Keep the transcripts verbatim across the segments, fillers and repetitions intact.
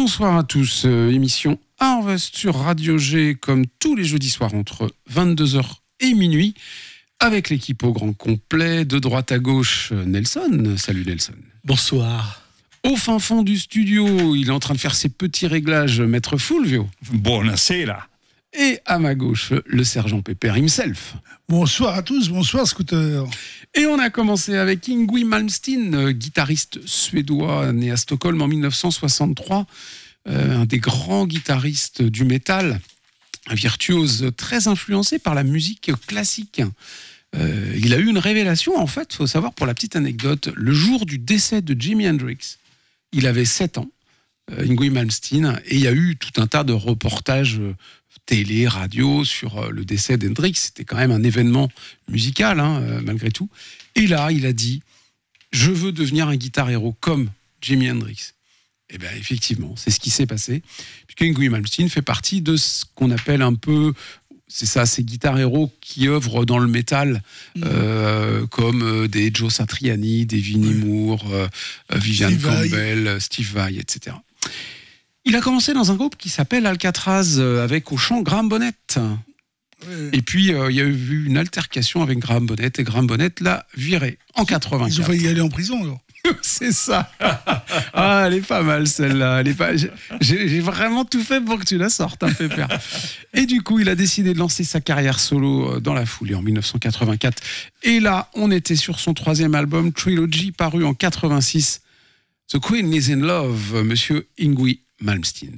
Bonsoir à tous, euh, émission Harvest sur Radio G comme tous les jeudis soirs entre vingt-deux heures et minuit avec l'équipe au grand complet, de droite à gauche Nelson. Salut Nelson. Bonsoir. Au fin fond du studio, il est en train de faire ses petits réglages, Maître Fulvio. Buonasera. Et à ma gauche, le sergent Pépère himself. Bonsoir à tous, bonsoir Scooter. Et on a commencé avec Yngwie Malmsteen, guitariste suédois né à Stockholm en dix-neuf cent soixante-trois, euh, un des grands guitaristes du métal, un virtuose très influencé par la musique classique. Euh, il a eu une révélation, en fait, il faut savoir, pour la petite anecdote, le jour du décès de Jimi Hendrix, il avait sept ans, euh, Yngwie Malmsteen, et il y a eu tout un tas de reportages euh, télé, radio, sur euh, le décès d'Hendrix. C'était quand même un événement musical, hein, euh, malgré tout. Et là, il a dit « Je veux devenir un guitar héros comme Jimi Hendrix ». Et bien, effectivement, c'est ce qui s'est passé, puisque Yngwie Malmsteen fait partie de ce qu'on appelle un peu... C'est ça, ces guitares héros qui œuvrent dans le métal, mmh. euh, comme euh, des Joe Satriani, des Vinnie mmh. Moore, euh, Vivian Steve Campbell, Vai. Steve Vai, et cetera. Il a commencé dans un groupe qui s'appelle Alcatraz, euh, avec au chant Graham Bonnet. Ouais. Et puis, euh, il y a eu une altercation avec Graham Bonnet, et Graham Bonnet l'a viré en quatre-vingt-quatre. Ils ont failli aller en prison, alors. C'est ça. Ah, elle est pas mal celle-là. Elle est pas... j'ai, j'ai vraiment tout fait pour que tu la sortes, hein, Pépère. Et du coup, il a décidé de lancer sa carrière solo dans la foulée en dix-neuf cent quatre-vingt-quatre. Et là, on était sur son troisième album, Trilogy, paru en quatre-vingt-six. The Queen is in Love, monsieur Yngwie Malmsteen.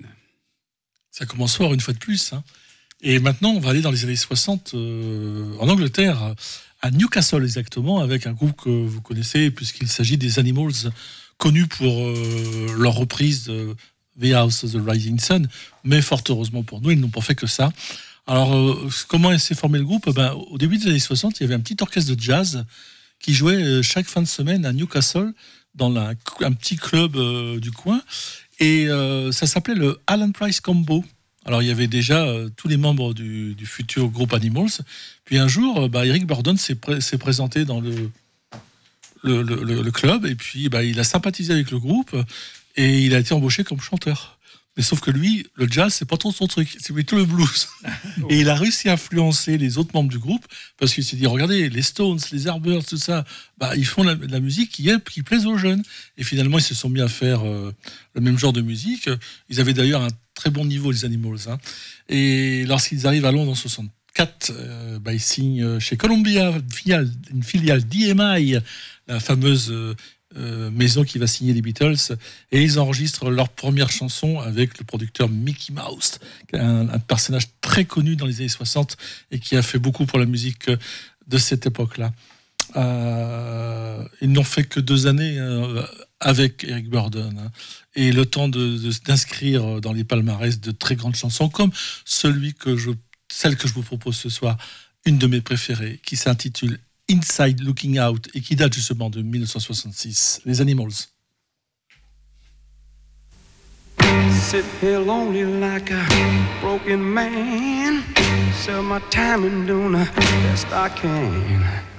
Ça commence fort une fois de plus. Hein. Et maintenant, on va aller dans les années soixante, euh, en Angleterre, à Newcastle exactement, avec un groupe que vous connaissez, puisqu'il s'agit des Animals, connus pour euh, leur reprise de The House of the Rising Sun, mais fort heureusement pour nous, ils n'ont pas fait que ça. Alors, euh, comment s'est formé le groupe ? Ben, au début des années soixante, il y avait un petit orchestre de jazz qui jouait euh, chaque fin de semaine à Newcastle, dans la, un petit club euh, du coin, et euh, ça s'appelait le Alan Price Combo. Alors, il y avait déjà euh, tous les membres du, du futur groupe Animals. Puis un jour, euh, bah, Eric Burdon s'est, pré- s'est présenté dans le, le, le, le, le club. Et puis, bah, il a sympathisé avec le groupe. Et il a été embauché comme chanteur. Mais sauf que lui, le jazz, c'est pas trop son truc. C'est plutôt le blues. Et il a réussi à influencer les autres membres du groupe. Parce qu'il s'est dit, regardez, les Stones, les Yardbirds, tout ça, bah, ils font la, la musique qui, est, qui plaise aux jeunes. Et finalement, ils se sont mis à faire euh, le même genre de musique. Ils avaient d'ailleurs un très bon niveau, les Animals. Hein. Et lorsqu'ils arrivent à Londres en soixante-quatre, euh, bah, ils signent chez Columbia, une filiale, une filiale d'E M I, la fameuse euh, euh, maison qui va signer les Beatles, et ils enregistrent leur première chanson avec le producteur Mickey Mouse, un, un personnage très connu dans les années soixante et qui a fait beaucoup pour la musique de cette époque-là. Euh, ils n'ont fait que deux années euh, avec Eric Burdon, hein, et le temps de, de, d'inscrire dans les palmarès de très grandes chansons comme celui que je, celle que je vous propose ce soir, une de mes préférées, qui s'intitule Inside Looking Out et qui date justement de dix-neuf cent soixante-six, les Animals. Sit here lonely like a broken man, sell my time and doing the best I can.